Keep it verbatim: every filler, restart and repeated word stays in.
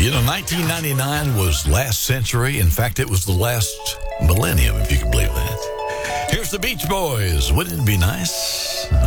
You know, nineteen ninety-nine was last century. In fact, it was the last millennium, if you can believe that. Here's the Beach Boys. Wouldn't it be nice?